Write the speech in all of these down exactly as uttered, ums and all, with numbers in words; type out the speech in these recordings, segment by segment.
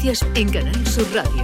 En Canal Sur Radio.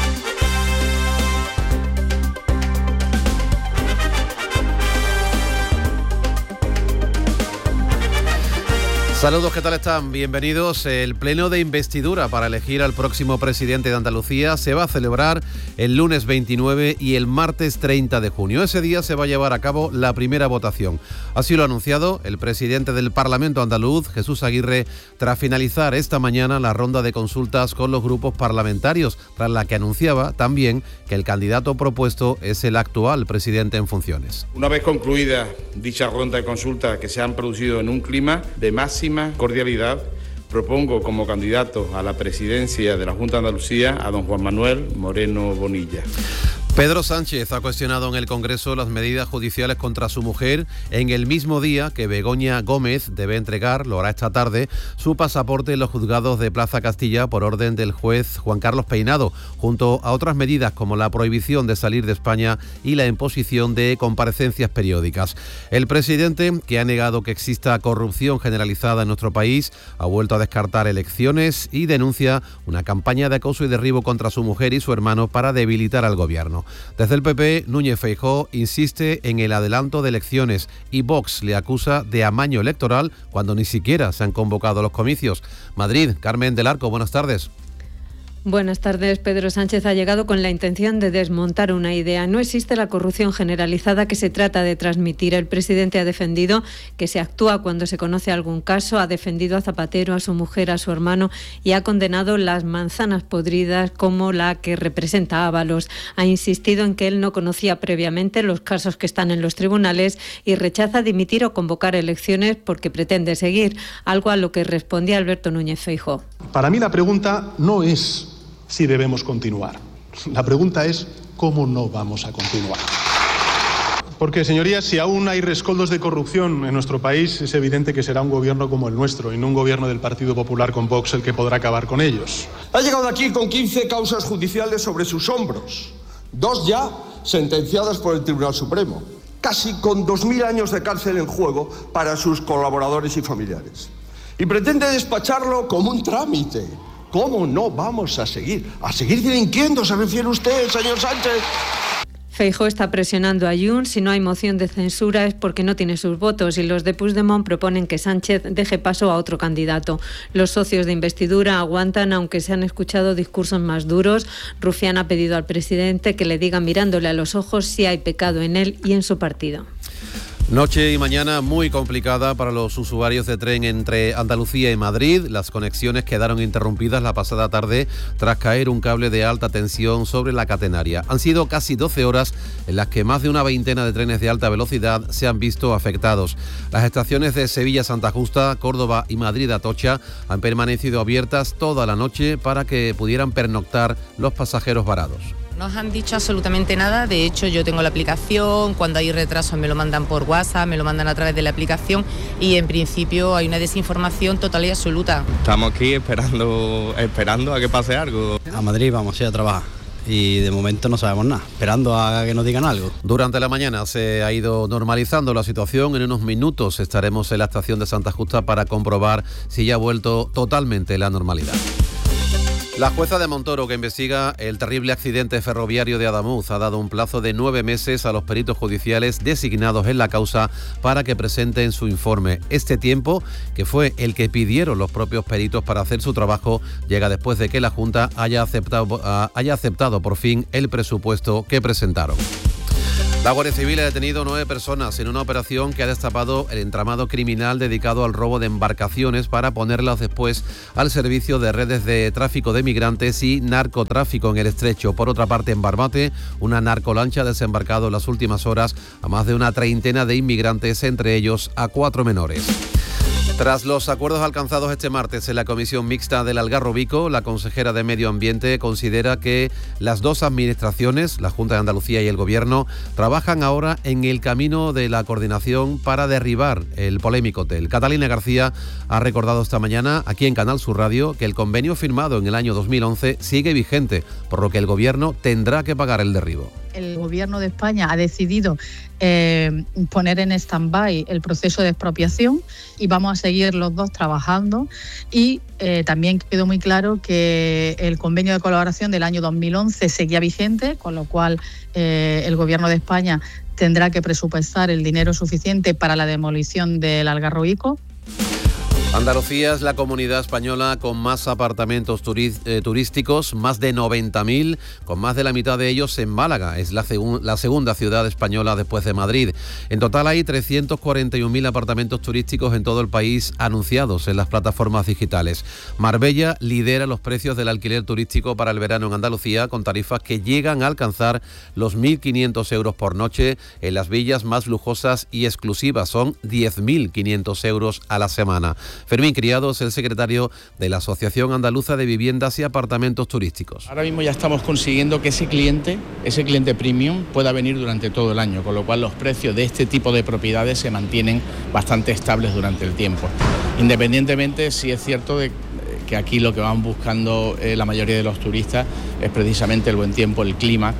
Saludos, ¿qué tal están? Bienvenidos. El pleno de investidura para elegir al próximo presidente de Andalucía se va a celebrar el lunes veintinueve y el martes treinta de junio. Ese día se va a llevar a cabo la primera votación. Así lo ha anunciado el presidente del Parlamento andaluz, Jesús Aguirre, tras finalizar esta mañana la ronda de consultas con los grupos parlamentarios, tras la que anunciaba también que el candidato propuesto es el actual presidente en funciones. Una vez concluida dicha ronda de consultas, que se han producido en un clima de máxima cordialidad, propongo como candidato a la presidencia de la Junta de Andalucía a don Juan Manuel Moreno Bonilla. Pedro Sánchez ha cuestionado en el Congreso las medidas judiciales contra su mujer en el mismo día que Begoña Gómez debe entregar, lo hará esta tarde, su pasaporte en los juzgados de Plaza Castilla por orden del juez Juan Carlos Peinado, junto a otras medidas como la prohibición de salir de España y la imposición de comparecencias periódicas. El presidente, que ha negado que exista corrupción generalizada en nuestro país, ha vuelto a descartar elecciones y denuncia una campaña de acoso y derribo contra su mujer y su hermano para debilitar al gobierno. Desde el P P, Núñez Feijóo insiste en el adelanto de elecciones y Vox le acusa de amaño electoral cuando ni siquiera se han convocado los comicios. Madrid, Carmen del Arco, buenas tardes. Buenas tardes. Pedro Sánchez ha llegado con la intención de desmontar una idea. No existe la corrupción generalizada que se trata de transmitir. El presidente ha defendido que se actúa cuando se conoce algún caso, ha defendido a Zapatero, a su mujer, a su hermano y ha condenado las manzanas podridas como la que representa Ábalos. Ha insistido en que él no conocía previamente los casos que están en los tribunales y rechaza dimitir o convocar elecciones porque pretende seguir, algo a lo que respondía Alberto Núñez Feijóo. Para mí la pregunta no es si debemos continuar. La pregunta es cómo no vamos a continuar. Porque, señorías, si aún hay rescoldos de corrupción en nuestro país, es evidente que será un gobierno como el nuestro y no un gobierno del Partido Popular con Vox el que podrá acabar con ellos. Ha llegado aquí con quince causas judiciales sobre sus hombros, dos ya sentenciadas por el Tribunal Supremo, casi con dos mil años de cárcel en juego para sus colaboradores y familiares. Y pretende despacharlo como un trámite. ¿Cómo no vamos a seguir? ¿A seguir delinquiendo se refiere usted, señor Sánchez? Feijóo está presionando a Junts. Si no hay moción de censura es porque no tiene sus votos y los de Puigdemont proponen que Sánchez deje paso a otro candidato. Los socios de investidura aguantan, aunque se han escuchado discursos más duros. Rufián ha pedido al presidente que le diga mirándole a los ojos si hay pecado en él y en su partido. Noche y mañana muy complicada para los usuarios de tren entre Andalucía y Madrid. Las conexiones quedaron interrumpidas la pasada tarde tras caer un cable de alta tensión sobre la catenaria. Han sido casi doce horas en las que más de una veintena de trenes de alta velocidad se han visto afectados. Las estaciones de Sevilla-Santa Justa, Córdoba y Madrid-Atocha han permanecido abiertas toda la noche para que pudieran pernoctar los pasajeros varados. No nos han dicho absolutamente nada, de hecho yo tengo la aplicación, cuando hay retrasos me lo mandan por WhatsApp, me lo mandan a través de la aplicación y en principio hay una desinformación total y absoluta. Estamos aquí esperando, esperando a que pase algo. A Madrid vamos a ir a trabajar. Y de momento no sabemos nada, esperando a que nos digan algo. Durante la mañana se ha ido normalizando la situación. En unos minutos estaremos en la estación de Santa Justa para comprobar si ya ha vuelto totalmente la normalidad. La jueza de Montoro, que investiga el terrible accidente ferroviario de Adamuz, ha dado un plazo de nueve meses a los peritos judiciales designados en la causa para que presenten su informe. Este tiempo, que fue el que pidieron los propios peritos para hacer su trabajo, llega después de que la Junta haya aceptado, haya aceptado por fin el presupuesto que presentaron. La Guardia Civil ha detenido nueve personas en una operación que ha destapado el entramado criminal dedicado al robo de embarcaciones para ponerlas después al servicio de redes de tráfico de migrantes y narcotráfico en el estrecho. Por otra parte, en Barbate, una narcolancha ha desembarcado en las últimas horas a más de una treintena de inmigrantes, entre ellos a cuatro menores. Tras los acuerdos alcanzados este martes en la Comisión Mixta del Algarrobico, la consejera de Medio Ambiente considera que las dos administraciones, la Junta de Andalucía y el Gobierno, trabajan ahora en el camino de la coordinación para derribar el polémico hotel. Catalina García ha recordado esta mañana aquí en Canal Sur Radio que el convenio firmado en el año dos mil once sigue vigente, por lo que el Gobierno tendrá que pagar el derribo. el Gobierno de España ha decidido eh, poner en stand-by el proceso de expropiación y vamos a seguir los dos trabajando. Y eh, también quedó muy claro que el convenio de colaboración del año dos mil once seguía vigente, con lo cual eh, el Gobierno de España tendrá que presupuestar el dinero suficiente para la demolición del Algarroico. Andalucía es la comunidad española con más apartamentos turi- eh, turísticos, más de noventa mil, con más de la mitad de ellos en Málaga. Es la, segu- la segunda ciudad española después de Madrid. En total hay trescientos cuarenta y un mil apartamentos turísticos en todo el país anunciados en las plataformas digitales. Marbella lidera los precios del alquiler turístico para el verano en Andalucía, con tarifas que llegan a alcanzar los mil quinientos euros por noche en las villas más lujosas y exclusivas. Son diez mil quinientos euros a la semana. Fermín Criado es el secretario de la Asociación Andaluza de Viviendas y Apartamentos Turísticos. Ahora mismo ya estamos consiguiendo que ese cliente, ese cliente premium, pueda venir durante todo el año, con lo cual los precios de este tipo de propiedades se mantienen bastante estables durante el tiempo. Independientemente, sí es cierto de que aquí lo que van buscando eh, la mayoría de los turistas es precisamente el buen tiempo, el clima.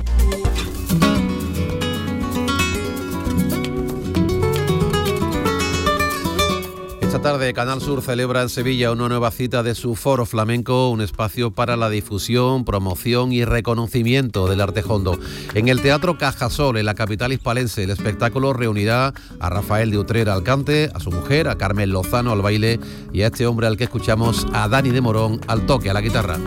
Esta tarde Canal Sur celebra en Sevilla una nueva cita de su Foro Flamenco, un espacio para la difusión, promoción y reconocimiento del arte hondo. En el Teatro Cajasol, en la capital hispalense, el espectáculo reunirá a Rafael de Utrera al cante, a su mujer, a Carmen Lozano al baile y a este hombre al que escuchamos, a Dani de Morón, al toque, a la guitarra.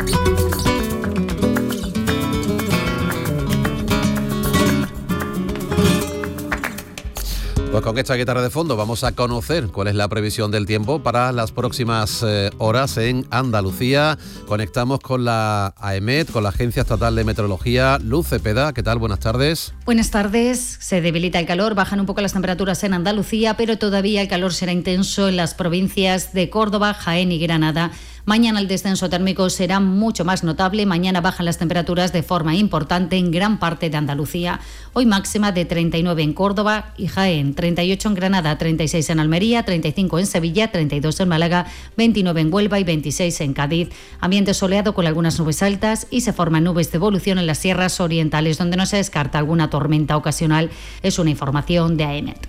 Pues con esta guitarra de fondo vamos a conocer cuál es la previsión del tiempo para las próximas eh, horas en Andalucía. Conectamos con la AEMET, con la Agencia Estatal de Meteorología. Luz Cepeda, ¿qué tal? Buenas tardes. Buenas tardes. Se debilita el calor, bajan un poco las temperaturas en Andalucía, pero todavía el calor será intenso en las provincias de Córdoba, Jaén y Granada. Mañana el descenso térmico será mucho más notable. Mañana bajan las temperaturas de forma importante en gran parte de Andalucía. Hoy máxima de treinta y nueve en Córdoba y Jaén, treinta y ocho en Granada, treinta y seis en Almería, treinta y cinco en Sevilla, treinta y dos en Málaga, veintinueve en Huelva y veintiséis en Cádiz. Ambiente soleado con algunas nubes altas y se forman nubes de evolución en las sierras orientales, donde no se descarta alguna tormenta ocasional. Es una información de AEMET.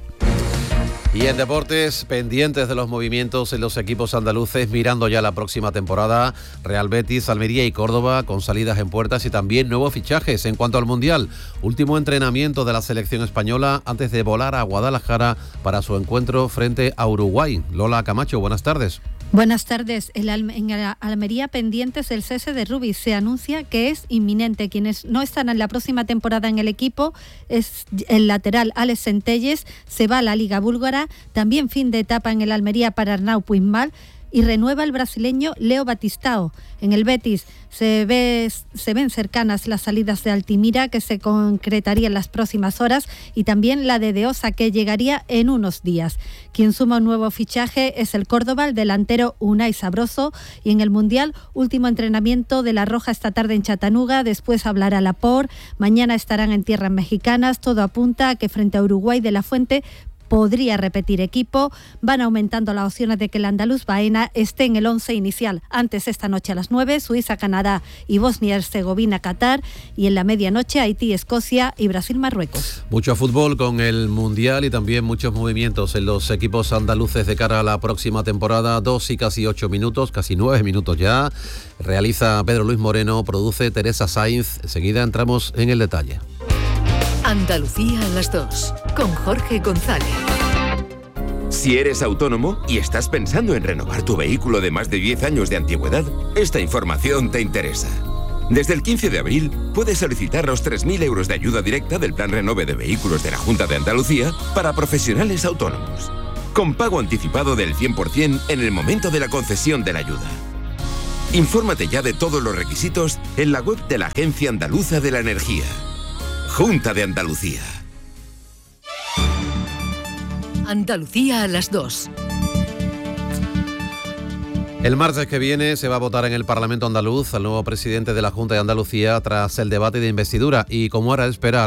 Y en deportes, pendientes de los movimientos en los equipos andaluces, mirando ya la próxima temporada, Real Betis, Almería y Córdoba con salidas en puertas y también nuevos fichajes. En cuanto al Mundial, último entrenamiento de la selección española antes de volar a Guadalajara para su encuentro frente a Uruguay. Lola Camacho, buenas tardes. Buenas tardes. El Alme- en Almería pendientes del cese de Rubí. Se anuncia que es inminente. Quienes no están en la próxima temporada en el equipo es el lateral Alex Centelles, se va a la Liga Búlgara. También fin de etapa en el Almería para Arnau Puigmal. Y renueva el brasileño Leo Batistao. En el Betis se, ve, se ven cercanas las salidas de Altimira, que se concretaría en las próximas horas, y también la de Deosa, que llegaría en unos días. Quien suma un nuevo fichaje es el Córdoba, el delantero Unai Sabroso. Y en el Mundial, último entrenamiento de la Roja esta tarde en Chattanooga, después hablará Laporte, mañana estarán en tierras mexicanas. Todo apunta a que frente a Uruguay de la Fuente podría repetir equipo. Van aumentando las opciones de que el andaluz Baena esté en el once inicial. Antes, esta noche a las nueve, Suiza, Canadá y Bosnia-Herzegovina, Qatar. Y en la medianoche, Haití, Escocia y Brasil, Marruecos. Mucho fútbol con el Mundial y también muchos movimientos en los equipos andaluces de cara a la próxima temporada. Dos y casi ocho minutos, casi nueve minutos ya. Realiza Pedro Luis Moreno, produce Teresa Sainz. Enseguida entramos en el detalle. Andalucía a las dos, con Jorge González. Si eres autónomo y estás pensando en renovar tu vehículo de más de diez años de antigüedad, esta información te interesa. Desde el quince de abril puedes solicitar los tres mil euros de ayuda directa del Plan Renove de Vehículos de la Junta de Andalucía para profesionales autónomos, con pago anticipado del cien por ciento en el momento de la concesión de la ayuda. Infórmate ya de todos los requisitos en la web de la Agencia Andaluza de la Energía. Junta de Andalucía. Andalucía a las dos. El martes que viene se va a votar en el Parlamento andaluz al nuevo presidente de la Junta de Andalucía tras el debate de investidura y, como era de esperar,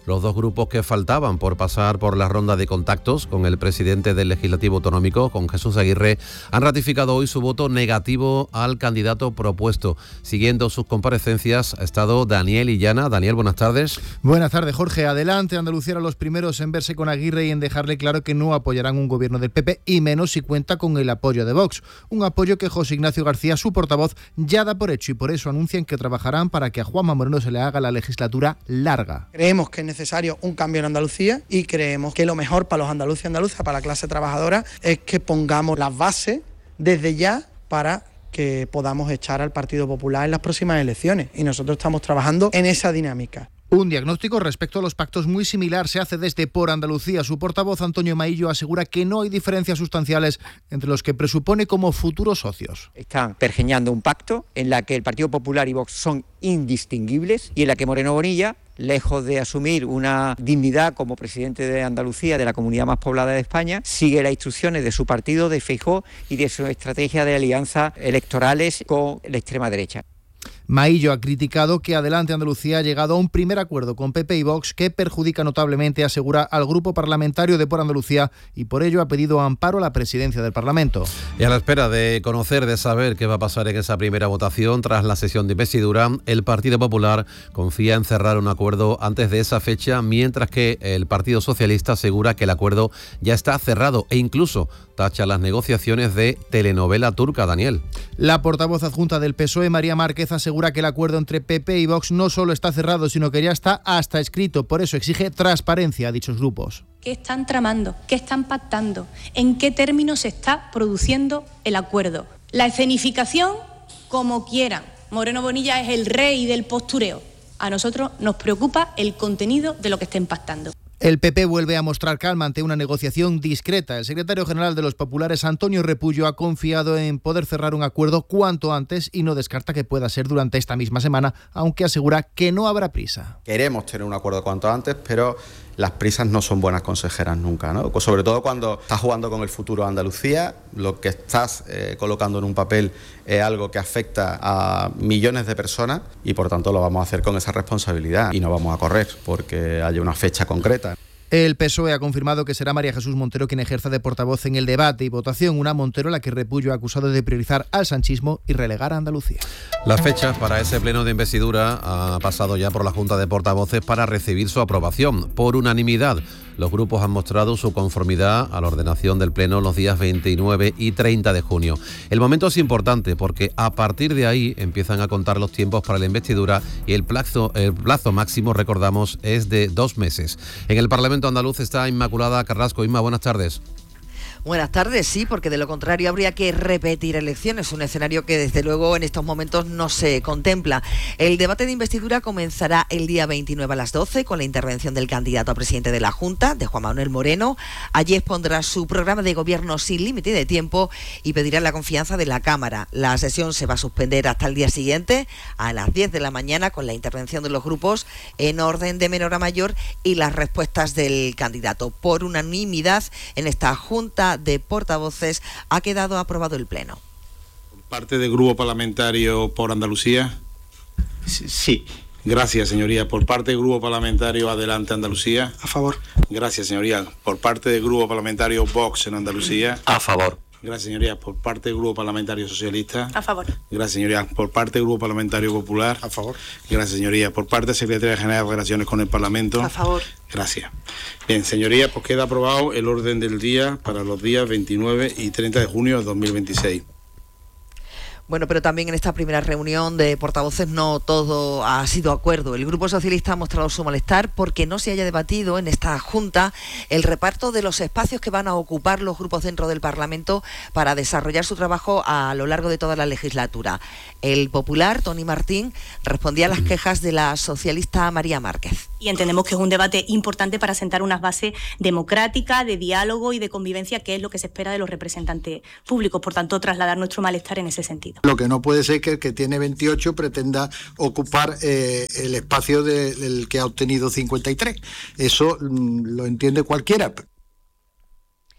Los dos grupos que faltaban por pasar por la ronda de contactos con el presidente del Legislativo Autonómico, con Jesús Aguirre, han ratificado hoy su voto negativo al candidato propuesto. Siguiendo sus comparecencias ha estado Daniel Illana. Daniel, buenas tardes. Buenas tardes, Jorge. Adelante, Andalucía eran los primeros en verse con Aguirre y en dejarle claro que no apoyarán un gobierno del P P, y menos si cuenta con el apoyo de Vox. Un apoyo que José Ignacio García, su portavoz, ya da por hecho, y por eso anuncian que trabajarán para que a Juanma Moreno se le haga la legislatura larga. Creemos que es necesario un cambio en Andalucía y creemos que lo mejor para los andaluces y andaluzas, para la clase trabajadora, es que pongamos las bases desde ya para que podamos echar al Partido Popular en las próximas elecciones, y nosotros estamos trabajando en esa dinámica. Un diagnóstico respecto a los pactos muy similar se hace desde Por Andalucía. Su portavoz, Antonio Maillo, asegura que no hay diferencias sustanciales entre los que presupone como futuros socios. Están pergeñando un pacto en la que el Partido Popular y Vox son indistinguibles, y en la que Moreno Bonilla, lejos de asumir una dignidad como presidente de Andalucía, de la comunidad más poblada de España, sigue las instrucciones de su partido, de Feijóo, y de su estrategia de alianzas electorales con la extrema derecha. Maillo ha criticado que Adelante Andalucía ha llegado a un primer acuerdo con P P y Vox que perjudica notablemente, asegura, al grupo parlamentario de Por Andalucía, y por ello ha pedido amparo a la presidencia del Parlamento. Y a la espera de conocer, de saber qué va a pasar en esa primera votación tras la sesión de investidura, el Partido Popular confía en cerrar un acuerdo antes de esa fecha, mientras que el Partido Socialista asegura que el acuerdo ya está cerrado e incluso tacha las negociaciones de telenovela turca. Daniel. La portavoz adjunta del P S O E, María Márquez, asegura que el acuerdo entre P P y Vox no solo está cerrado, sino que ya está hasta escrito. Por eso exige transparencia a dichos grupos. ¿Qué están tramando? ¿Qué están pactando? ¿En qué términos se está produciendo el acuerdo? La escenificación, como quieran. Moreno Bonilla es el rey del postureo. A nosotros nos preocupa el contenido de lo que estén pactando. El P P vuelve a mostrar calma ante una negociación discreta. El secretario general de los populares, Antonio Repullo, ha confiado en poder cerrar un acuerdo cuanto antes y no descarta que pueda ser durante esta misma semana, aunque asegura que no habrá prisa. Queremos tener un acuerdo cuanto antes, pero las prisas no son buenas consejeras nunca, ¿no? Sobre todo cuando estás jugando con el futuro de Andalucía, lo que estás eh, colocando en un papel es algo que afecta a millones de personas, y por tanto lo vamos a hacer con esa responsabilidad y no vamos a correr porque haya una fecha concreta. El P S O E ha confirmado que será María Jesús Montero quien ejerza de portavoz en el debate y votación, una Montero a la que Repullo ha acusado de priorizar al sanchismo y relegar a Andalucía. Las fechas para ese pleno de investidura ha pasado ya por la Junta de Portavoces para recibir su aprobación. Por unanimidad, los grupos han mostrado su conformidad a la ordenación del pleno los días veintinueve y treinta de junio. El momento es importante porque a partir de ahí empiezan a contar los tiempos para la investidura, y el plazo, el plazo máximo, recordamos, es de dos meses. En el Parlamento andaluz está Inmaculada Carrasco. Inma, buenas tardes. Buenas tardes, sí, porque de lo contrario habría que repetir elecciones, un escenario que desde luego en estos momentos no se contempla. El debate de investidura comenzará el día veintinueve a las doce con la intervención del candidato a presidente de la Junta, de Juan Manuel Moreno. Allí expondrá su programa de gobierno sin límite de tiempo y pedirá la confianza de la Cámara. La sesión se va a suspender hasta el día siguiente, a las diez de la mañana, con la intervención de los grupos en orden de menor a mayor y las respuestas del candidato. Por unanimidad, en esta Junta de Portavoces ha quedado aprobado el pleno. Por parte del Grupo Parlamentario Por Andalucía. Sí. Gracias, señoría. Por parte del Grupo Parlamentario Adelante Andalucía. A favor. Gracias, señoría. Por parte del Grupo Parlamentario Vox en Andalucía. A favor. Gracias, señoría. Por parte del Grupo Parlamentario Socialista. A favor. Gracias, señoría. Por parte del Grupo Parlamentario Popular. A favor. Gracias, señoría. Por parte de Secretaría General de Relaciones con el Parlamento. A favor. Gracias. Bien, señoría, pues queda aprobado el orden del día para los días veintinueve y treinta de junio de dos mil veintiséis. Bueno, pero también en esta primera reunión de portavoces no todo ha sido acuerdo. El Grupo Socialista ha mostrado su malestar porque no se haya debatido en esta Junta el reparto de los espacios que van a ocupar los grupos dentro del Parlamento para desarrollar su trabajo a lo largo de toda la legislatura. El popular, Tony Martín, respondía a las quejas de la socialista María Márquez. Y entendemos que es un debate importante para sentar unas bases democráticas, de diálogo y de convivencia, que es lo que se espera de los representantes públicos. Por tanto, trasladar nuestro malestar en ese sentido. Lo que no puede ser que el que tiene veintiocho pretenda ocupar eh, el espacio de, del que ha obtenido cincuenta y tres. Eso mm, lo entiende cualquiera.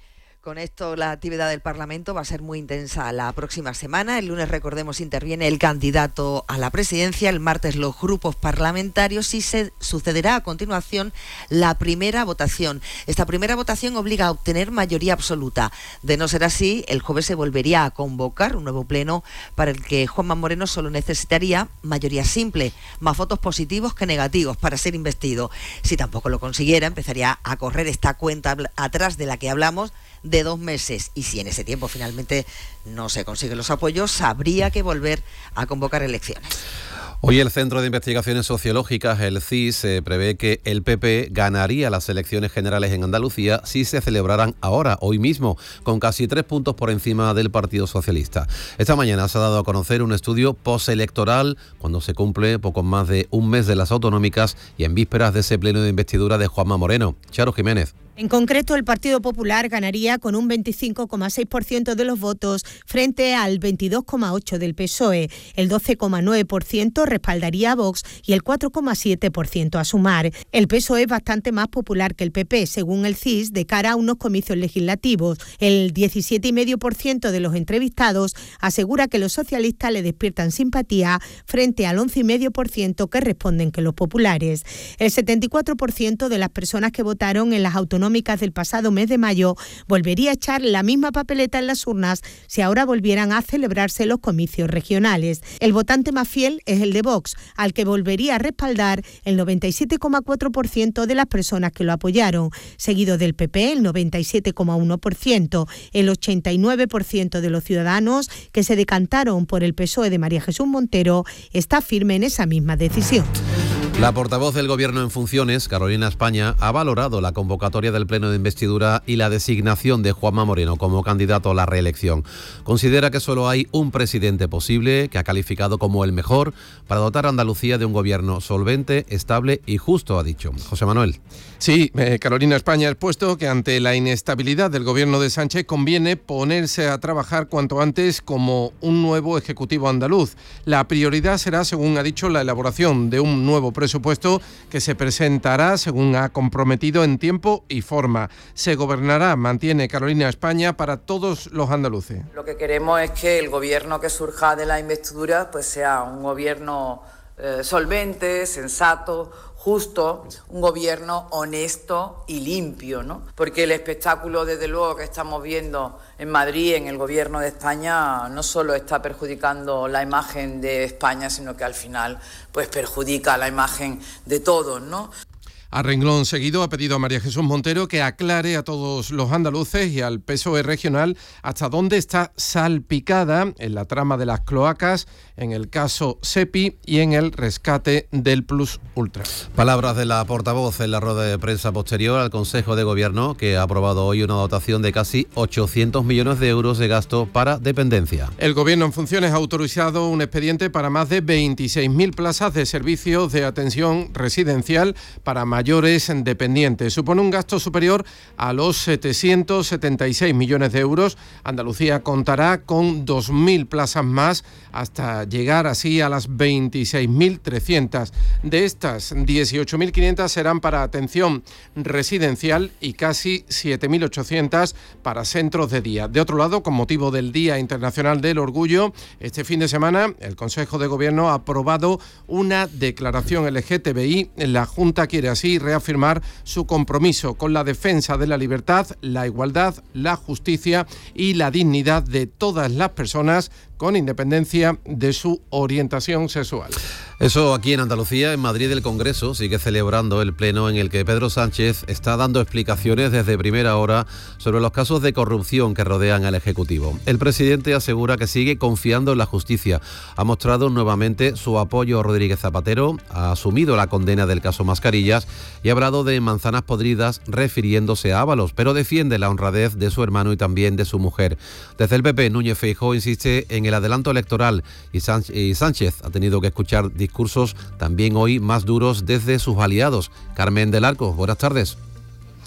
Con esto, la actividad del Parlamento va a ser muy intensa la próxima semana. El lunes, recordemos, interviene el candidato a la presidencia, el martes los grupos parlamentarios y se sucederá a continuación la primera votación. Esta primera votación obliga a obtener mayoría absoluta. De no ser así, el jueves se volvería a convocar un nuevo pleno para el que Juanma Moreno solo necesitaría mayoría simple, más votos positivos que negativos para ser investido. Si tampoco lo consiguiera, empezaría a correr esta cuenta atrás de la que hablamos de dos meses, y si en ese tiempo finalmente no se consiguen los apoyos, habría que volver a convocar elecciones. Hoy el Centro de Investigaciones Sociológicas, el C I S, eh, prevé que el P P ganaría las elecciones generales en Andalucía si se celebraran ahora, hoy mismo, con casi tres puntos por encima del Partido Socialista. Esta mañana se ha dado a conocer un estudio postelectoral cuando se cumple poco más de un mes de las autonómicas y en vísperas de ese pleno de investidura de Juanma Moreno. Charo Jiménez. En concreto, el Partido Popular ganaría con un veinticinco coma seis por ciento de los votos frente al veintidós coma ocho por ciento del P S O E. El doce coma nueve por ciento respaldaría a Vox y el cuatro coma siete por ciento a Sumar. El P S O E es bastante más popular que el P P, según el C I S, de cara a unos comicios legislativos. El diecisiete coma cinco por ciento de los entrevistados asegura que los socialistas le despiertan simpatía frente al once coma cinco por ciento que responden que los populares. El setenta y cuatro por ciento de las personas que votaron en las autonómicas del pasado mes de mayo volvería a echar la misma papeleta en las urnas si ahora volvieran a celebrarse los comicios regionales. El votante más fiel es el de Vox, al que volvería a respaldar el noventa y siete coma cuatro por ciento de las personas que lo apoyaron, seguido del P P, el noventa y siete coma uno por ciento. El ochenta y nueve por ciento de los ciudadanos que se decantaron por el P S O E de María Jesús Montero está firme en esa misma decisión. La portavoz del Gobierno en funciones, Carolina España, ha valorado la convocatoria del pleno de investidura y la designación de Juanma Moreno como candidato a la reelección. Considera que solo hay un presidente posible, que ha calificado como el mejor, para dotar a Andalucía de un gobierno solvente, estable y justo, ha dicho. José Manuel. Sí, eh, Carolina España ha expuesto que ante la inestabilidad del gobierno de Sánchez conviene ponerse a trabajar cuanto antes como un nuevo ejecutivo andaluz. La prioridad será, según ha dicho, la elaboración de un nuevo presupuesto que se presentará, según ha comprometido, en tiempo y forma. Se gobernará, mantiene Carolina España, para todos los andaluces. Lo que queremos es que el gobierno que surja de la investidura pues sea un gobierno eh, solvente, sensato, justo, un gobierno honesto y limpio, ¿no? Porque el espectáculo, desde luego, que estamos viendo en Madrid, en el gobierno de España, no solo está perjudicando la imagen de España, sino que al final pues perjudica la imagen de todos, ¿no? A renglón seguido ha pedido a María Jesús Montero que aclare a todos los andaluces y al P S O E regional hasta dónde está salpicada en la trama de las cloacas, en el caso SEPI y en el rescate del Plus Ultra. Palabras de la portavoz en la rueda de prensa posterior al Consejo de Gobierno, que ha aprobado hoy una dotación de casi ochocientos millones de euros de gasto para dependencia. El Gobierno en funciones ha autorizado un expediente para más de veintiséis mil plazas de servicios de atención residencial para mayores mayores dependientes. Supone un gasto superior a los setecientos setenta y seis millones de euros. Andalucía contará con dos mil plazas más hasta llegar así a las veintiséis mil trescientas. De estas, dieciocho mil quinientas serán para atención residencial y casi siete mil ochocientas para centros de día. De otro lado, con motivo del Día Internacional del Orgullo, este fin de semana el Consejo de Gobierno ha aprobado una declaración L G T B I. La Junta quiere así reafirmar su compromiso con la defensa de la libertad, la igualdad, la justicia y la dignidad de todas las personas, con independencia de su orientación sexual. Eso aquí en Andalucía. En Madrid el Congreso sigue celebrando el pleno en el que Pedro Sánchez está dando explicaciones desde primera hora sobre los casos de corrupción que rodean al Ejecutivo. El presidente asegura que sigue confiando en la justicia. Ha mostrado nuevamente su apoyo a Rodríguez Zapatero, ha asumido la condena del caso Mascarillas y ha hablado de manzanas podridas refiriéndose a Ábalos, pero defiende la honradez de su hermano y también de su mujer. Desde el P P, Núñez Feijóo insiste en el adelanto electoral y Sánchez ha tenido que escuchar discursos también hoy más duros desde sus aliados. Carmen del Arco, buenas tardes.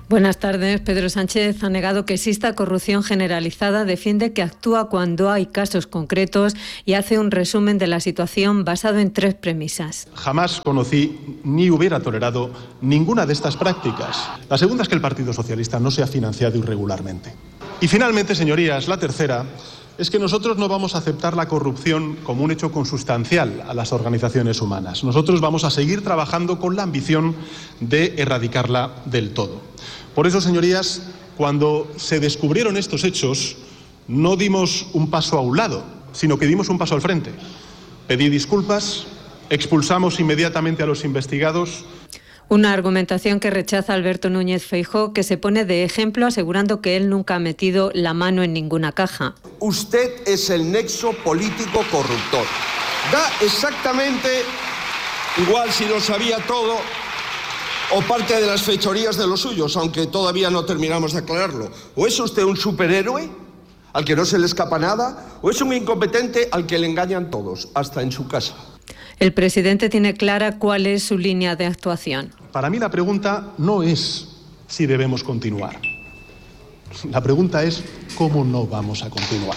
Buenas tardes. Pedro Sánchez ha negado que exista corrupción generalizada, defiende que actúa cuando hay casos concretos y hace un resumen de la situación basado en tres premisas. Jamás conocí ni hubiera tolerado ninguna de estas prácticas. La segunda es que el Partido Socialista no se ha financiado irregularmente. Y finalmente, señorías, la tercera es que nosotros no vamos a aceptar la corrupción como un hecho consustancial a las organizaciones humanas. Nosotros vamos a seguir trabajando con la ambición de erradicarla del todo. Por eso, señorías, cuando se descubrieron estos hechos, no dimos un paso a un lado, sino que dimos un paso al frente. Pedí disculpas, expulsamos inmediatamente a los investigados. Una argumentación que rechaza Alberto Núñez Feijóo, que se pone de ejemplo asegurando que él nunca ha metido la mano en ninguna caja. Usted es el nexo político corruptor. Da exactamente igual si lo sabía todo o parte de las fechorías de los suyos, aunque todavía no terminamos de aclararlo. ¿O es usted un superhéroe al que no se le escapa nada? ¿O es un incompetente al que le engañan todos, hasta en su casa? El presidente tiene clara cuál es su línea de actuación. Para mí la pregunta no es si debemos continuar. La pregunta es cómo no vamos a continuar.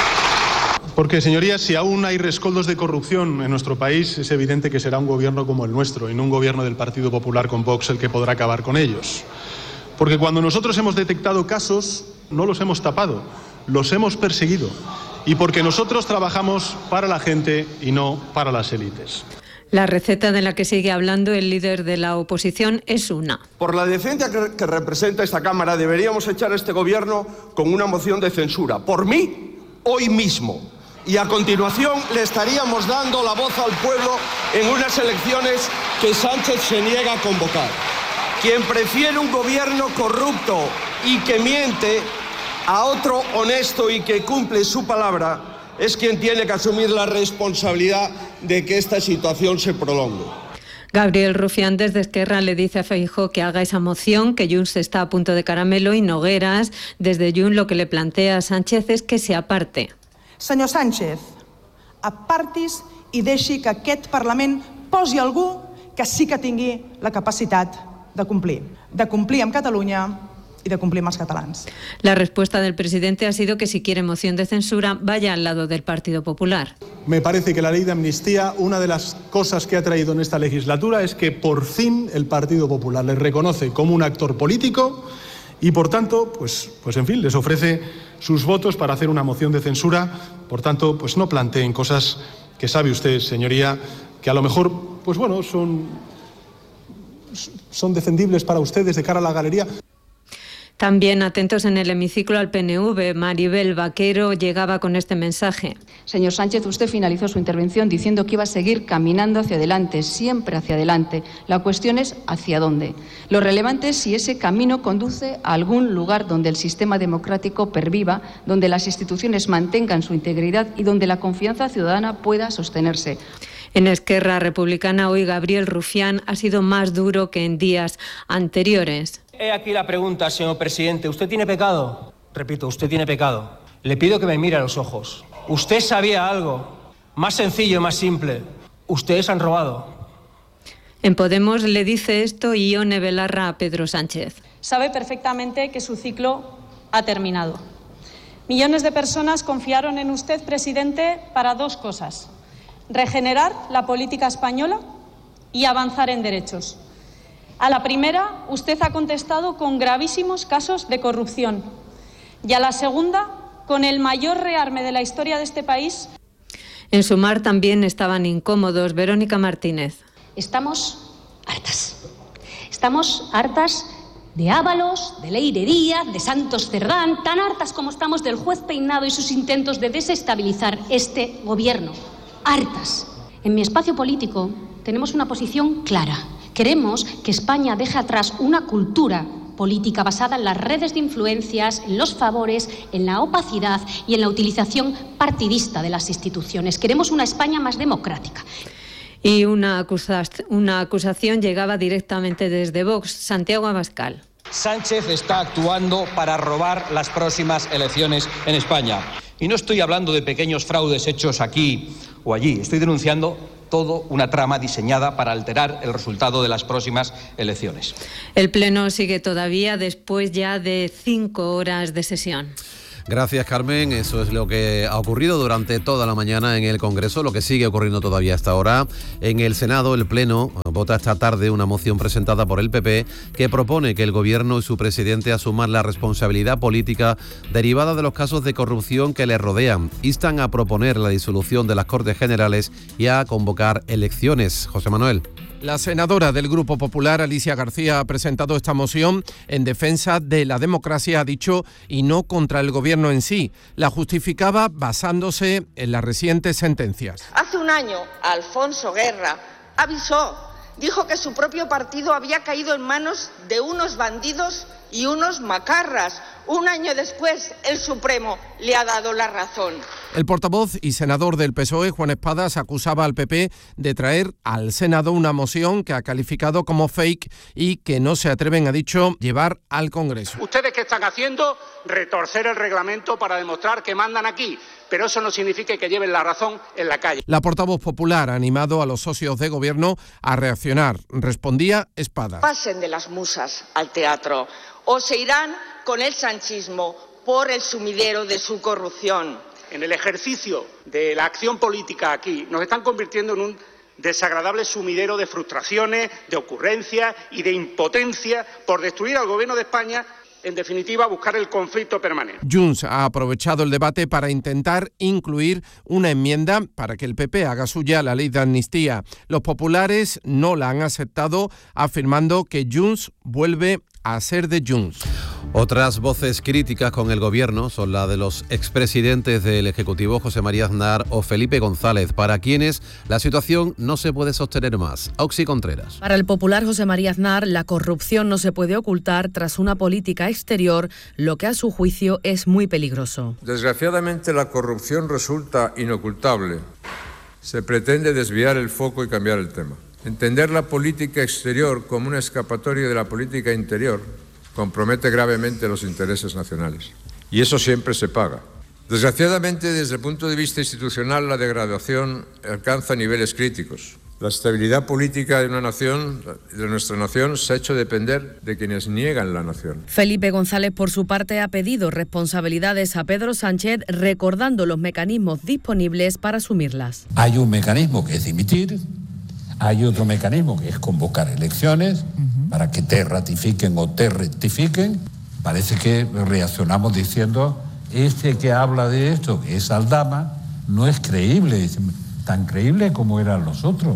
Porque, señorías, si aún hay rescoldos de corrupción en nuestro país, es evidente que será un gobierno como el nuestro y no un gobierno del Partido Popular con Vox el que podrá acabar con ellos. Porque cuando nosotros hemos detectado casos, no los hemos tapado, los hemos perseguido. Y porque nosotros trabajamos para la gente y no para las élites. La receta de la que sigue hablando el líder de la oposición es una. Por la decencia que, que representa esta Cámara, deberíamos echar a este gobierno con una moción de censura. Por mí, hoy mismo. Y a continuación le estaríamos dando la voz al pueblo en unas elecciones que Sánchez se niega a convocar. Quien prefiere un gobierno corrupto y que miente a otro honesto y que cumple su palabra es quien tiene que asumir la responsabilidad de que esta situación se prolongue. Gabriel Rufián desde Esquerra le dice a Feijóo que haga esa moción, que Junts está a punto de caramelo, y Nogueras desde Junts lo que le plantea a Sánchez es que se aparte. Senyor Sánchez, apartis i deixi que aquest Parlament posi algú que sí que tingui la capacitat de complir. De complir amb Catalunya y de cumplir más catalans. La respuesta del presidente ha sido que si quiere moción de censura, vaya al lado del Partido Popular. Me parece que la ley de amnistía, una de las cosas que ha traído en esta legislatura es que por fin el Partido Popular le reconoce como un actor político y por tanto, pues, pues en fin, les ofrece sus votos para hacer una moción de censura. Por tanto, pues no planteen cosas que sabe usted, señoría, que a lo mejor, pues bueno, son, son defendibles para ustedes de cara a la galería. También atentos en el hemiciclo al P N V, Maribel Vaquero llegaba con este mensaje. Señor Sánchez, usted finalizó su intervención diciendo que iba a seguir caminando hacia adelante, siempre hacia adelante. La cuestión es hacia dónde. Lo relevante es si ese camino conduce a algún lugar donde el sistema democrático perviva, donde las instituciones mantengan su integridad y donde la confianza ciudadana pueda sostenerse. En Esquerra Republicana hoy Gabriel Rufián ha sido más duro que en días anteriores. He aquí la pregunta, señor presidente. ¿Usted tiene pecado? Repito, usted tiene pecado. Le pido que me mire a los ojos. ¿Usted sabía algo? Más sencillo, más simple. Ustedes han robado. En Podemos le dice esto Ione Belarra a Pedro Sánchez. Sabe perfectamente que su ciclo ha terminado. Millones de personas confiaron en usted, presidente, para dos cosas: regenerar la política española y avanzar en derechos. A la primera, usted ha contestado con gravísimos casos de corrupción. Y a la segunda, con el mayor rearme de la historia de este país. En Sumar también estaban incómodos. Verónica Martínez. Estamos hartas. Estamos hartas de Ábalos, de Leire Díaz, de Santos Cerdán, tan hartas como estamos del juez Peinado y sus intentos de desestabilizar este gobierno. Hartas. En mi espacio político tenemos una posición clara. Queremos que España deje atrás una cultura política basada en las redes de influencias, en los favores, en la opacidad y en la utilización partidista de las instituciones. Queremos una España más democrática. Y una, acusa- una acusación llegaba directamente desde Vox. Santiago Abascal. Sánchez está actuando para robar las próximas elecciones en España. Y no estoy hablando de pequeños fraudes hechos aquí o allí. Estoy denunciando todo una trama diseñada para alterar el resultado de las próximas elecciones. El Pleno sigue todavía después ya de cinco horas de sesión. Gracias, Carmen. Eso es lo que ha ocurrido durante toda la mañana en el Congreso, lo que sigue ocurriendo todavía hasta ahora. En el Senado, el Pleno vota esta tarde una moción presentada por el P P que propone que el Gobierno y su presidente asuman la responsabilidad política derivada de los casos de corrupción que le rodean. Instan a proponer la disolución de las Cortes Generales y a convocar elecciones. José Manuel. La senadora del Grupo Popular, Alicia García, ha presentado esta moción en defensa de la democracia, ha dicho, y no contra el gobierno en sí. La justificaba basándose en las recientes sentencias. Hace un año, Alfonso Guerra avisó, dijo que su propio partido había caído en manos de unos bandidos y unos macarras. Un año después, el Supremo le ha dado la razón. El portavoz y senador del P S O E, Juan Espadas, acusaba al P P de traer al Senado una moción que ha calificado como fake y que no se atreven, ha dicho, llevar al Congreso. ¿Ustedes qué están haciendo? Retorcer el reglamento para demostrar que mandan aquí. Pero eso no significa que lleven la razón en la calle. La portavoz popular ha animado a los socios de gobierno a reaccionar. Respondía Espadas. Pasen de las musas al teatro o se irán con el sanchismo por el sumidero de su corrupción. En el ejercicio de la acción política aquí nos están convirtiendo en un desagradable sumidero de frustraciones, de ocurrencias y de impotencia por destruir al Gobierno de España. En definitiva, buscar el conflicto permanente. Junts ha aprovechado el debate para intentar incluir una enmienda para que el P P haga suya la ley de amnistía. Los populares no la han aceptado, afirmando que Junts vuelve a ser de Junts. Otras voces críticas con el gobierno son la de los expresidentes del Ejecutivo, José María Aznar o Felipe González, para quienes la situación no se puede sostener más. Auxi Contreras. Para el popular José María Aznar, la corrupción no se puede ocultar tras una política exterior, lo que a su juicio es muy peligroso. Desgraciadamente la corrupción resulta inocultable. Se pretende desviar el foco y cambiar el tema. Entender la política exterior como una escapatoria de la política interior compromete gravemente los intereses nacionales. Y eso siempre se paga. Desgraciadamente, desde el punto de vista institucional, la degradación alcanza niveles críticos. La estabilidad política de una nación, de nuestra nación, se ha hecho depender de quienes niegan la nación. Felipe González, por su parte, ha pedido responsabilidades a Pedro Sánchez, recordando los mecanismos disponibles para asumirlas. Hay un mecanismo que es dimitir, hay otro mecanismo que es convocar elecciones uh-huh. para que te ratifiquen o te rectifiquen. Parece que reaccionamos diciendo, este que habla de esto, que es Aldama, no es creíble, tan creíble como eran los otros.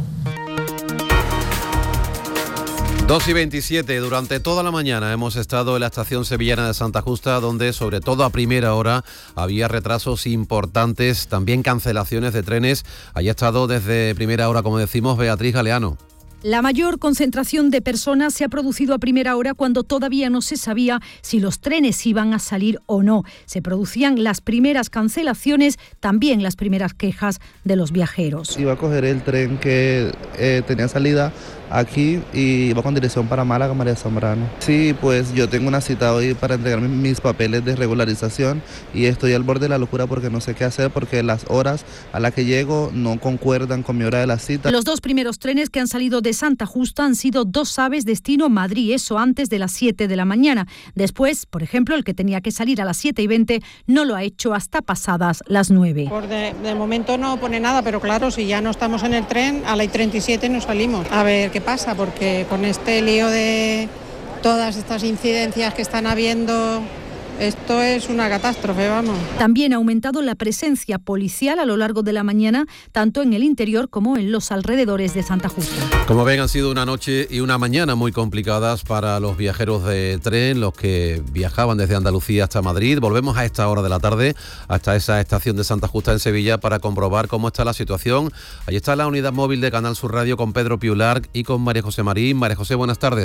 dos y veintisiete, durante toda la mañana hemos estado en la estación sevillana de Santa Justa, donde sobre todo a primera hora había retrasos importantes, también cancelaciones de trenes. Allí ha estado desde primera hora, como decimos, Beatriz Galeano. La mayor concentración de personas se ha producido a primera hora cuando todavía no se sabía si los trenes iban a salir o no. Se producían las primeras cancelaciones, también las primeras quejas de los viajeros. Iba a coger el tren que eh, tenía salida aquí y iba con dirección para Málaga, María Zambrano. Sí, pues yo tengo una cita hoy para entregar mis papeles de regularización y estoy al borde de la locura porque no sé qué hacer porque las horas a las que llego no concuerdan con mi hora de la cita. Los dos primeros trenes que han salido de Santa Justa han sido dos aves destino Madrid, eso antes de las siete de la mañana. Después, por ejemplo, el que tenía que salir a las siete y veinte no lo ha hecho hasta pasadas las nueve. Por de, de momento no pone nada, pero claro, si ya no estamos en el tren, a las treinta y siete no salimos. A ver qué pasa, porque con este lío de todas estas incidencias que están habiendo, esto es una catástrofe, vamos. También ha aumentado la presencia policial a lo largo de la mañana, tanto en el interior como en los alrededores de Santa Justa. Como ven, han sido una noche y una mañana muy complicadas para los viajeros de tren, los que viajaban desde Andalucía hasta Madrid. Volvemos a esta hora de la tarde, hasta esa estación de Santa Justa en Sevilla, para comprobar cómo está la situación. Ahí está la unidad móvil de Canal Sur Radio con Pedro Piular y con María José Marín. María José, buenas tardes.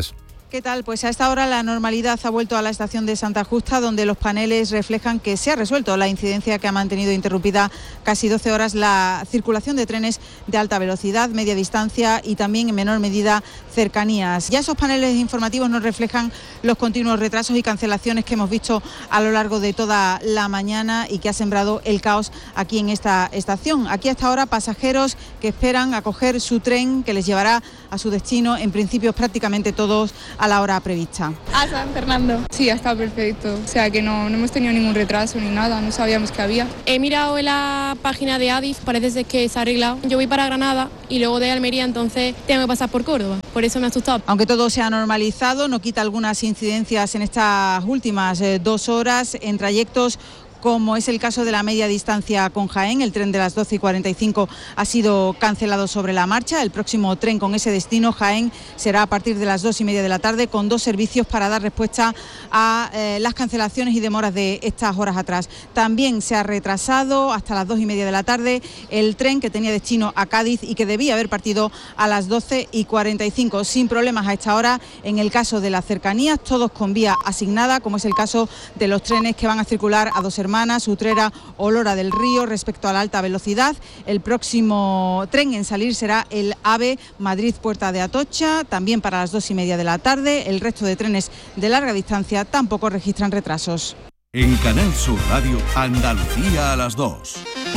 ¿Qué tal? Pues a esta hora la normalidad ha vuelto a la estación de Santa Justa, donde los paneles reflejan que se ha resuelto la incidencia que ha mantenido interrumpida casi doce horas la circulación de trenes de alta velocidad, media distancia y también en menor medida cercanías. Ya esos paneles informativos nos reflejan los continuos retrasos y cancelaciones que hemos visto a lo largo de toda la mañana y que ha sembrado el caos aquí en esta estación. Aquí hasta ahora pasajeros que esperan a coger su tren que les llevará a su destino, en principio prácticamente todos a la hora prevista. A San Fernando. Sí, ha estado perfecto. O sea que no, no hemos tenido ningún retraso ni nada, no sabíamos que había. He mirado en la página de Adif, parece ser que se ha arreglado. Yo voy para Granada y luego de Almería, entonces tengo que pasar por Córdoba. Por eso me ha asustado. Aunque todo se ha normalizado, no quita algunas incidencias en estas últimas eh, dos horas en trayectos como es el caso de la media distancia con Jaén. El tren de las doce y cuarenta y cinco ha sido cancelado sobre la marcha. El próximo tren con ese destino, Jaén, será a partir de las dos y media de la tarde, con dos servicios para dar respuesta a eh, las cancelaciones y demoras de estas horas atrás. También se ha retrasado hasta las dos y media de la tarde el tren que tenía destino a Cádiz y que debía haber partido a las doce y cuarenta y cinco, sin problemas a esta hora. En el caso de las cercanías, todos con vía asignada, como es el caso de los trenes que van a circular a Dos Hermanas, Utrera o Lora del Río. Respecto a la alta velocidad, el próximo tren en salir será el AVE Madrid-Puerta de Atocha, también para las dos y media de la tarde. El resto de trenes de larga distancia tampoco registran retrasos. En Canal Sur Radio, Andalucía a las dos.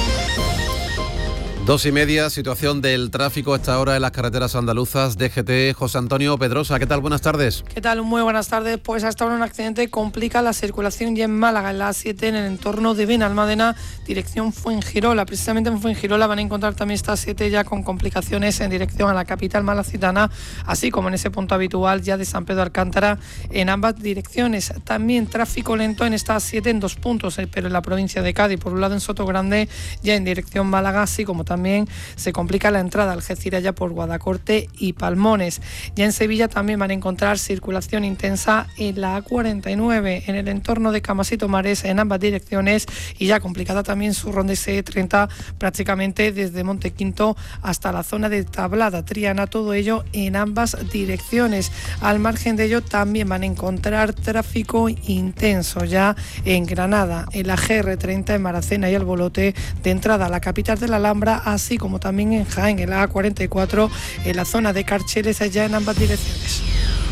Dos y media, situación del tráfico a esta hora en las carreteras andaluzas. D G T, José Antonio Pedrosa, ¿qué tal? Buenas tardes. ¿Qué tal? Muy buenas tardes. Pues hasta ahora un accidente complica la circulación ya en Málaga, en la A siete, en el entorno de Benalmádena, dirección Fuengirola. Precisamente en Fuengirola van a encontrar también esta A siete ya con complicaciones en dirección a la capital malacitana, así como en ese punto habitual ya de San Pedro Alcántara en ambas direcciones. También tráfico lento en esta A siete en dos puntos, eh, pero en la provincia de Cádiz. Por un lado en Sotogrande, ya en dirección Málaga, así como también se complica la entrada a Algeciras ya por Guadacorte y Palmones. Ya en Sevilla también van a encontrar circulación intensa en la A cuarenta y nueve, en el entorno de Camas y Tomares, en ambas direcciones, y ya complicada también su ronda C treinta prácticamente desde Montequinto hasta la zona de Tablada, Triana, todo ello en ambas direcciones. Al margen de ello también van a encontrar tráfico intenso ya en Granada, en la G R treinta en Maracena y Albolote, de entrada a la capital de la Alhambra, así como también en Jaén, en la A cuarenta y cuatro, en la zona de Carcheles, allá en ambas direcciones.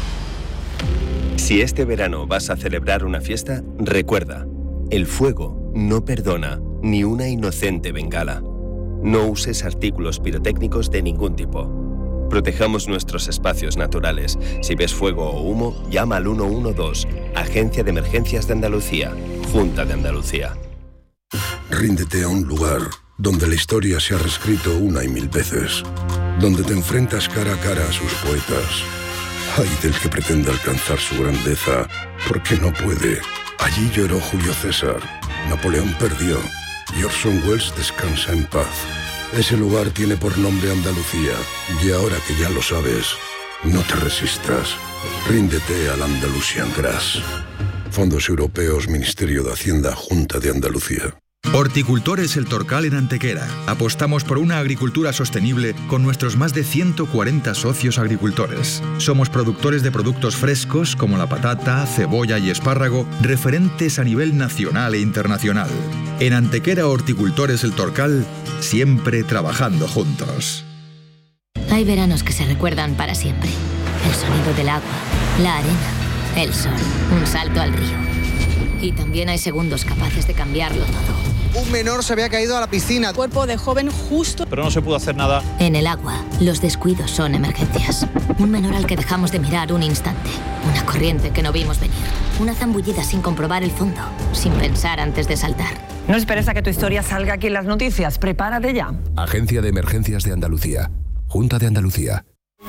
Si este verano vas a celebrar una fiesta, recuerda, el fuego no perdona ni una inocente bengala. No uses artículos pirotécnicos de ningún tipo. Protejamos nuestros espacios naturales. Si ves fuego o humo, llama al uno uno dos, Agencia de Emergencias de Andalucía, Junta de Andalucía. Ríndete a un lugar donde la historia se ha reescrito una y mil veces, donde te enfrentas cara a cara a sus poetas. Ay del que pretenda alcanzar su grandeza, porque no puede. Allí lloró Julio César, Napoleón perdió, y Orson Welles descansa en paz. Ese lugar tiene por nombre Andalucía, y ahora que ya lo sabes, no te resistas. Ríndete al Andalusian Grass. Fondos Europeos, Ministerio de Hacienda, Junta de Andalucía. Horticultores El Torcal en Antequera. Apostamos por una agricultura sostenible con nuestros más de ciento cuarenta socios agricultores. Somos productores de productos frescos como la patata, cebolla y espárrago, referentes a nivel nacional e internacional. En Antequera Horticultores El Torcal, siempre trabajando juntos. Hay veranos que se recuerdan para siempre. El sonido del agua, la arena, el sol, un salto al río. Y también hay segundos capaces de cambiarlo todo. Un menor se había caído a la piscina. Cuerpo de joven justo. Pero no se pudo hacer nada. En el agua, los descuidos son emergencias. Un menor al que dejamos de mirar un instante. Una corriente que no vimos venir. Una zambullida sin comprobar el fondo. Sin pensar antes de saltar. No esperes a que tu historia salga aquí en las noticias. Prepárate ya. Agencia de Emergencias de Andalucía. Junta de Andalucía.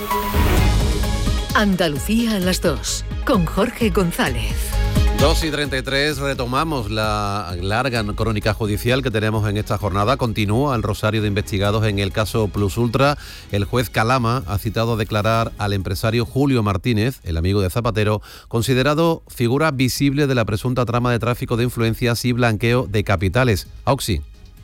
Andalucía a las dos. Con Jorge González. dos y treinta y tres, retomamos la larga crónica judicial que tenemos en esta jornada. Continúa el rosario de investigados en el caso Plus Ultra. El juez Calama ha citado a declarar al empresario Julio Martínez, el amigo de Zapatero, considerado figura visible de la presunta trama de tráfico de influencias y blanqueo de capitales. Auxi.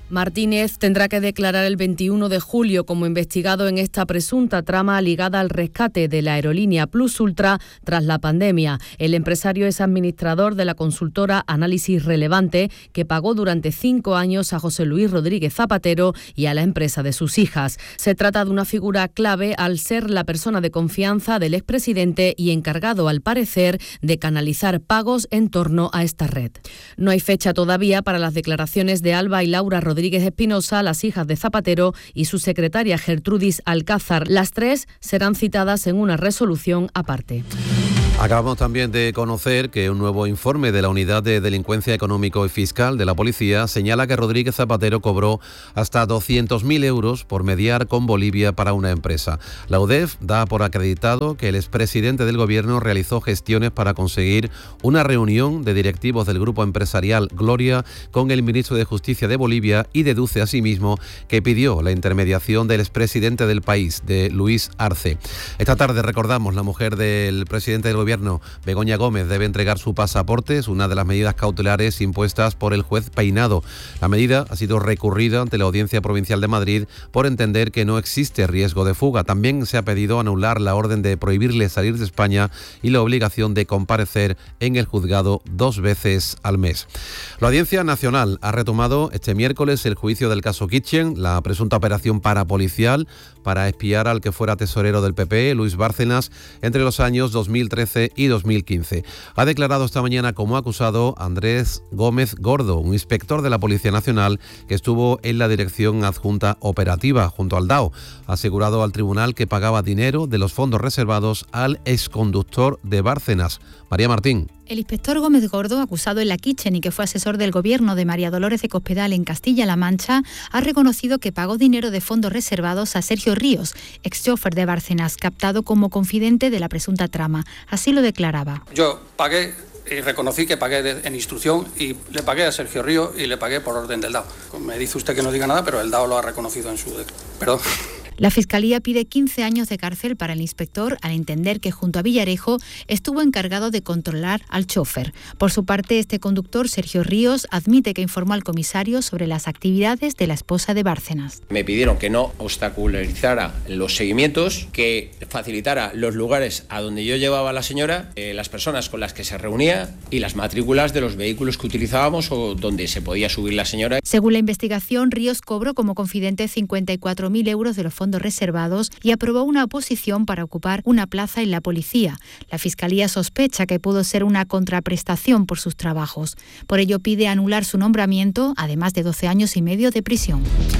Martínez tendrá que declarar el veintiuno de julio como investigado en esta presunta trama ligada al rescate de la aerolínea Plus Ultra tras la pandemia. El empresario es administrador de la consultora Análisis Relevante, que pagó durante cinco años a José Luis Rodríguez Zapatero y a la empresa de sus hijas. Se trata de una figura clave al ser la persona de confianza del expresidente y encargado, al parecer, de canalizar pagos en torno a esta red. No hay fecha todavía para las declaraciones de Alba y Laura Rodríguez Rodríguez Espinosa, las hijas de Zapatero, y su secretaria Gertrudis Alcázar. Las tres serán citadas en una resolución aparte. Acabamos también de conocer que un nuevo informe de la Unidad de Delincuencia Económico y Fiscal de la Policía señala que Rodríguez Zapatero cobró hasta doscientos mil euros por mediar con Bolivia para una empresa. La U D E F da por acreditado que el expresidente del Gobierno realizó gestiones para conseguir una reunión de directivos del grupo empresarial Gloria con el ministro de Justicia de Bolivia y deduce asimismo que pidió la intermediación del expresidente del país, de Luis Arce. Esta tarde, recordamos, la mujer del presidente del Gobierno, Begoña Gómez, debe entregar su pasaporte. Es una de las medidas cautelares impuestas por el juez Peinado. La medida ha sido recurrida ante la Audiencia Provincial de Madrid por entender que no existe riesgo de fuga. También se ha pedido anular la orden de prohibirle salir de España y la obligación de comparecer en el juzgado dos veces al mes. La Audiencia Nacional ha retomado este miércoles el juicio del caso Kitchen, la presunta operación parapolicial para espiar al que fuera tesorero del P P, Luis Bárcenas, entre los años dos mil trece y dos mil quince. Ha declarado esta mañana como acusado Andrés Gómez Gordo, un inspector de la Policía Nacional que estuvo en la Dirección Adjunta Operativa junto al D A O. Ha asegurado al tribunal que pagaba dinero de los fondos reservados al exconductor de Bárcenas. María Martín. El inspector Gómez Gordo, acusado en la Kitchen y que fue asesor del gobierno de María Dolores de Cospedal en Castilla-La Mancha, ha reconocido que pagó dinero de fondos reservados a Sergio Ríos, ex-chofer de Bárcenas, captado como confidente de la presunta trama. Así lo declaraba. Yo pagué y reconocí que pagué de, en instrucción y le pagué a Sergio Ríos y le pagué por orden del D A O. Me dice usted que no diga nada, pero el D A O lo ha reconocido en su... Perdón. La Fiscalía pide quince años de cárcel para el inspector al entender que junto a Villarejo estuvo encargado de controlar al chofer. Por su parte, este conductor, Sergio Ríos, admite que informó al comisario sobre las actividades de la esposa de Bárcenas. Me pidieron que no obstaculizara los seguimientos, que facilitara los lugares a donde yo llevaba a la señora, eh, las personas con las que se reunía y las matrículas de los vehículos que utilizábamos o donde se podía subir la señora. Según la investigación, Ríos cobró como confidente cincuenta y cuatro mil euros de los fondos reservados y aprobó una oposición para ocupar una plaza en la policía. La Fiscalía sospecha que pudo ser una contraprestación por sus trabajos. Por ello pide anular su nombramiento, además de doce años y medio de prisión.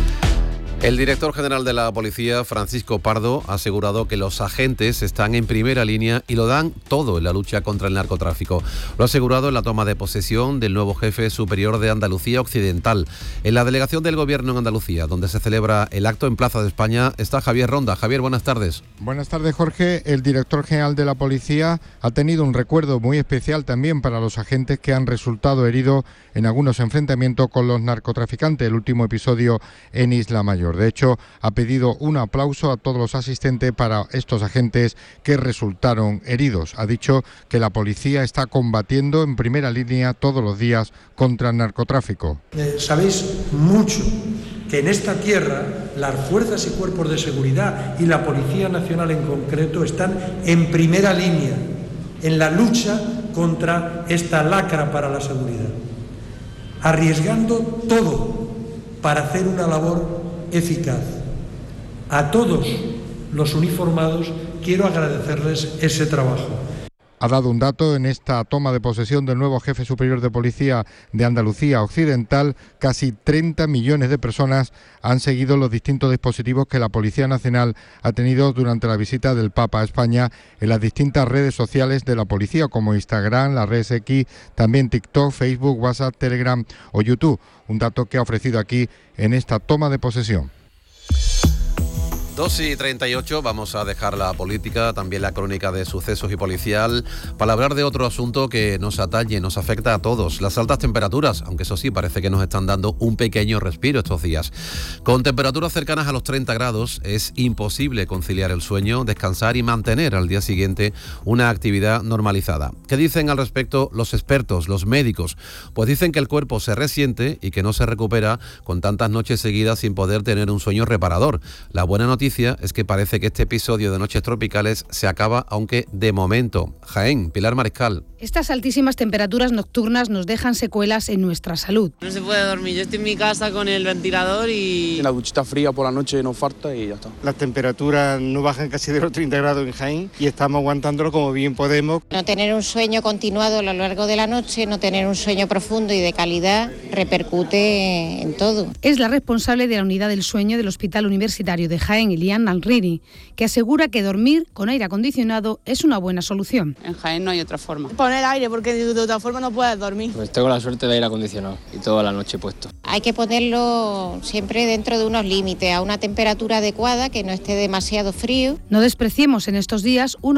El director general de la Policía, Francisco Pardo, ha asegurado que los agentes están en primera línea y lo dan todo en la lucha contra el narcotráfico. Lo ha asegurado en la toma de posesión del nuevo jefe superior de Andalucía Occidental. En la delegación del Gobierno en Andalucía, donde se celebra el acto en Plaza de España, está Javier Ronda. Javier, buenas tardes. Buenas tardes, Jorge. El director general de la Policía ha tenido un recuerdo muy especial también para los agentes que han resultado heridos en algunos enfrentamientos con los narcotraficantes, el último episodio en Isla Mayor. De hecho, ha pedido un aplauso a todos los asistentes para estos agentes que resultaron heridos. Ha dicho que la policía está combatiendo en primera línea todos los días contra el narcotráfico. Eh, sabéis mucho que en esta tierra las fuerzas y cuerpos de seguridad y la Policía Nacional en concreto están en primera línea en la lucha contra esta lacra para la seguridad, arriesgando todo para hacer una labor eficaz. A todos los uniformados quiero agradecerles ese trabajo. Ha dado un dato en esta toma de posesión del nuevo jefe superior de policía de Andalucía Occidental. Casi treinta millones de personas han seguido los distintos dispositivos que la Policía Nacional ha tenido durante la visita del Papa a España en las distintas redes sociales de la policía, como Instagram, las redes X, también TikTok, Facebook, WhatsApp, Telegram o YouTube. Un dato que ha ofrecido aquí en esta toma de posesión. dos y treinta y ocho, vamos a dejar la política, también la crónica de sucesos y policial, para hablar de otro asunto que nos atañe, nos afecta a todos, las altas temperaturas, aunque eso sí, parece que nos están dando un pequeño respiro estos días. Con temperaturas cercanas a los treinta grados, es imposible conciliar el sueño, descansar y mantener al día siguiente una actividad normalizada. ¿Qué dicen al respecto los expertos, los médicos? Pues dicen que el cuerpo se resiente y que no se recupera con tantas noches seguidas sin poder tener un sueño reparador. La buena noticia es que parece que este episodio de noches tropicales se acaba, aunque de momento. Jaén, Pilar Mariscal. Estas altísimas temperaturas nocturnas nos dejan secuelas en nuestra salud. No se puede dormir, yo estoy en mi casa con el ventilador y... La duchita fría por la noche nos falta y ya está. Las temperaturas no bajan casi de los treinta grados en Jaén y estamos aguantándolo como bien podemos. No tener un sueño continuado a lo largo de la noche, no tener un sueño profundo y de calidad repercute en todo. Es la responsable de la unidad del sueño del Hospital Universitario de Jaén, Ilian Alrini, que asegura que dormir con aire acondicionado es una buena solución. En Jaén no hay otra forma. Poner aire porque de otra forma no puedes dormir. Pues tengo la suerte de aire acondicionado y toda la noche puesto. Hay que ponerlo siempre dentro de unos límites, a una temperatura adecuada, que no esté demasiado frío. No despreciemos en estos días uno